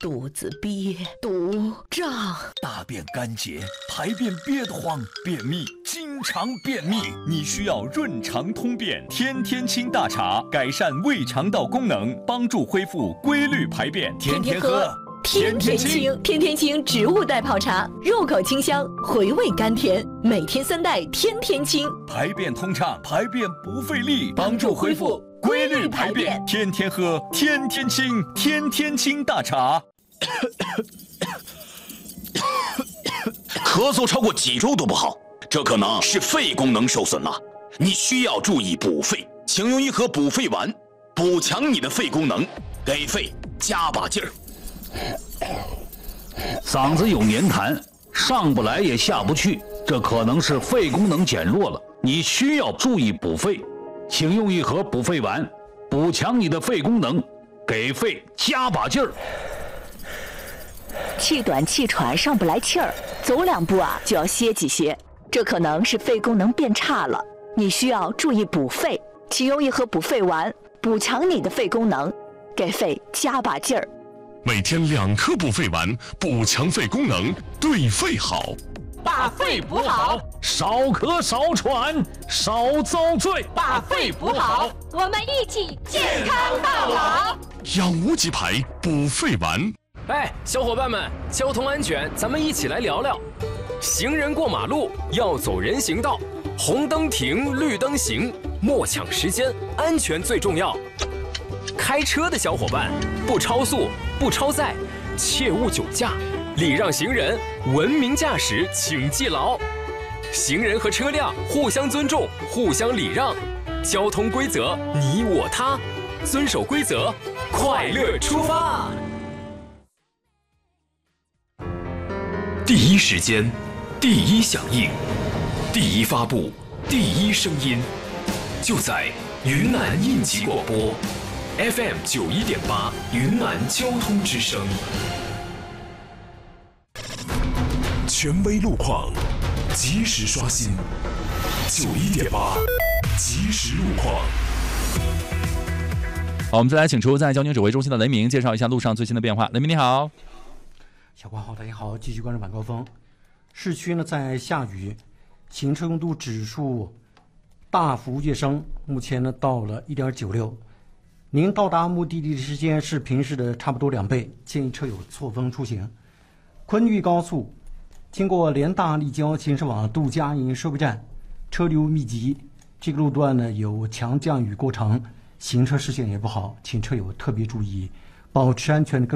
肚子憋，肚胀， 大便干结，排便憋得慌，便秘，经常便秘，你需要润肠通便天天清大茶，改善胃肠道功能，帮助恢复规律排便，天天喝。 天天清，天天清植物代泡茶，入口清香，回味甘甜，每天3袋，天天清， 排便通畅，排便不费力，帮助恢复规律排便，天天喝，天天清，天天清大茶。 咳嗽超过几周都不好，这可能是肺功能受损了，你需要注意补肺，请用一盒补肺丸，补强你的肺功能，给肺加把劲儿。 嗓子有黏痰，上不来也下不去，这可能是肺功能减弱了，你需要注意补肺，请用一盒补肺丸，补强你的肺功能，给肺加把劲儿。 气短气喘上不来气儿，走2步就要歇几歇，这可能是肺功能变差了，你需要注意补肺，请用一盒补肺丸，补强你的肺功能，给肺加把劲儿。 每天2颗补肺丸，补强肺功能，对肺好。 把肺补好， 少咳少喘少遭罪。 把肺补好， 我们一起健康到老。 养无极牌补肺丸。 哎，小伙伴们，交通安全，咱们一起来聊聊。行人过马路要走人行道，红灯停，绿灯行，莫抢时间，安全最重要。开车的小伙伴，不超速，不超载，切勿酒驾，礼让行人，文明驾驶，请记牢。行人和车辆互相尊重，互相礼让，交通规则你我他，遵守规则，快乐出发。第一时间，第一响应，第一发布，第一声音，就在云南应急广播 FM 91.8云南交通之声。 权威路况，及时刷新。91.8即时路况。 好，我们再来请出在交警指挥中心的雷鸣，介绍一下路上最新的变化。雷鸣你好。 小光好，大家好，继续关注晚高峰。市区呢在下雨，行车拥堵指数大幅跃升，目前呢到了 1.96。您到达目的地的时间是平时的差不多2倍，建议车友错峰出行。昆玉高速经过联大立交行驶往杜家营收费站，车流密集，这个路段呢有强降雨过程，行车视线也不好，请车友特别注意，保持安全。